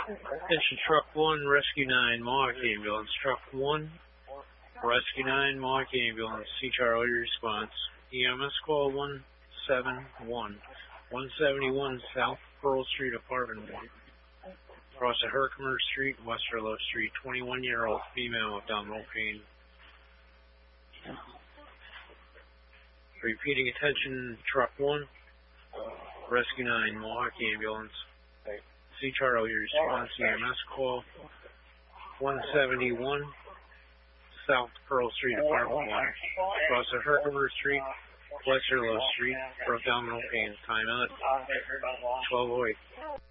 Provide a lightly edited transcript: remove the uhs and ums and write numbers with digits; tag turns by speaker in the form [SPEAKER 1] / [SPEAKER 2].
[SPEAKER 1] Attention Truck 1, Rescue 9, Mohawk Ambulance. Truck 1, Rescue 9, Mohawk Ambulance. See Charlie response. EMS call 171. 171 South Pearl Street, Apartment 1. Across the Herkimer Street, Westerlo Street. 21-year-old female abdominal pain. Repeating attention, Truck 1, Rescue 9, Mohawk Ambulance. See Charlie response. EMS call 171 South Pearl Street, Apartment 1. Across the Herkimer Street, Westerlo Street for abdominal pain. Time out 12:08.